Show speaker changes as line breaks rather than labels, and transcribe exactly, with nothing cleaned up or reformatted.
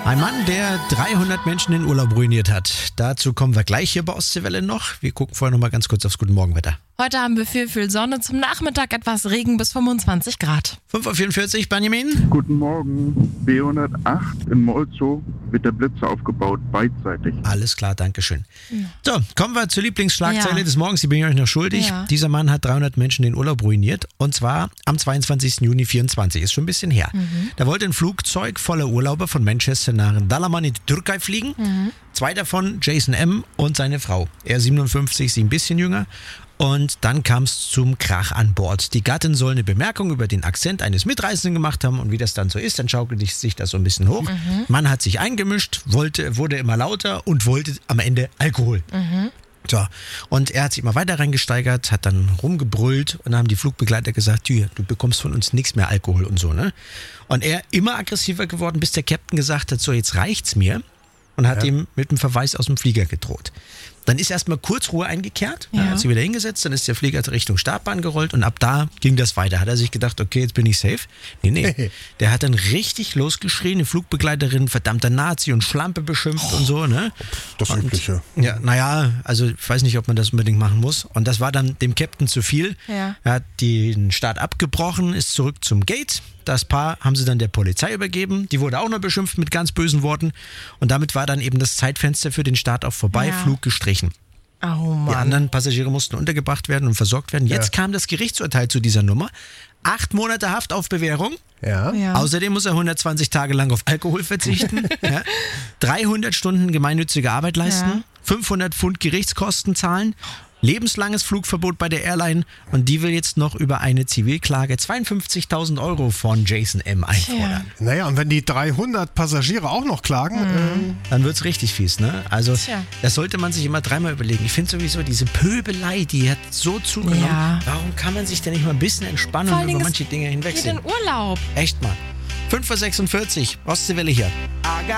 Ein Mann, der dreihundert Menschen den Urlaub ruiniert hat. Dazu kommen wir gleich hier bei Ostseewelle noch. Wir gucken vorher noch mal ganz kurz aufs Guten Morgenwetter.
Heute haben wir viel, viel Sonne, zum Nachmittag etwas Regen bis fünfundzwanzig Grad.
fünf Uhr vierundvierzig, Benjamin.
Guten Morgen. B hundertacht in Molzow wird der Blitz aufgebaut, beidseitig.
Alles klar, danke schön.
Ja.
So, kommen wir zur Lieblingsschlagzeile
Ja.
des Morgens. Die bin ich euch noch schuldig.
Ja.
Dieser Mann hat dreihundert Menschen den Urlaub ruiniert. Und zwar am zweiundzwanzigsten Juni vierundzwanzig. Ist schon ein bisschen her.
Mhm.
Da wollte ein Flugzeug voller Urlauber von Manchester nach Dalaman in die Türkei fliegen.
Mhm.
Zwei davon, Jason M. und seine Frau. Er siebenundfünfzig, sie ein bisschen jünger. Und dann kam es zum Krach an Bord. Die Gattin soll eine Bemerkung über den Akzent eines Mitreisenden gemacht haben. Und wie das dann so ist, dann schaukelt sich das so ein bisschen hoch.
Mhm.
Mann hat sich eingemischt, wollte, wurde immer lauter und wollte am Ende Alkohol.
Mhm.
So, und er hat sich immer weiter reingesteigert, hat dann rumgebrüllt und dann haben die Flugbegleiter gesagt, du, du bekommst von uns nichts mehr Alkohol und so, ne? Und er immer aggressiver geworden, bis der Captain gesagt hat, so jetzt reicht's mir und hat
Ja.
ihm mit dem Verweis aus dem Flieger gedroht. Dann ist erstmal kurz Ruhe eingekehrt,
Ja.
ja. hat sich wieder hingesetzt, dann ist der Flieger Richtung Startbahn gerollt und ab da ging das weiter. Hat er sich gedacht, okay, jetzt bin ich safe. Nee, nee. Der hat dann richtig losgeschrien, eine Flugbegleiterin, verdammter Nazi und Schlampe beschimpft und so, ne?
Das
Und,
Übliche.
Ja, naja, also ich weiß nicht, ob man das unbedingt machen muss. Und das war dann dem Captain zu viel.
Ja.
Er hat den Start abgebrochen, ist zurück zum Gate. Das Paar haben sie dann der Polizei übergeben. Die wurde auch noch beschimpft mit ganz bösen Worten. Und damit war dann eben das Zeitfenster für den Start auch vorbei,
Ja.
Flug gestrichen.
Oh
Die
Mann.
anderen Passagiere mussten untergebracht werden und versorgt werden. Jetzt
Ja.
kam das Gerichtsurteil zu dieser Nummer. Acht Monate Haft auf Bewährung.
Ja.
Ja.
Außerdem muss er hundertzwanzig Tage lang auf Alkohol verzichten. ja. dreihundert Stunden gemeinnützige Arbeit leisten.
Ja.
fünfhundert Pfund Gerichtskosten zahlen. Lebenslanges Flugverbot bei der Airline. Und die will jetzt noch über eine Zivilklage zweiundfünfzigtausend Euro von Jason M. einfordern.
Naja, und wenn die dreihundert Passagiere auch noch klagen, ähm,
Dann wird's richtig fies, ne? Also,
Tja.
das sollte man sich immer dreimal überlegen. Ich finde sowieso, diese Pöbelei, die hat so zugenommen.
Ja.
Warum kann man sich denn nicht mal ein bisschen entspannen
Vor
und
allen
über
Dingen,
manche
es
Dinge
geht
hinwegsehen?
in Urlaub.
Echt mal. fünf Uhr sechsundvierzig, Ostseewelle hier.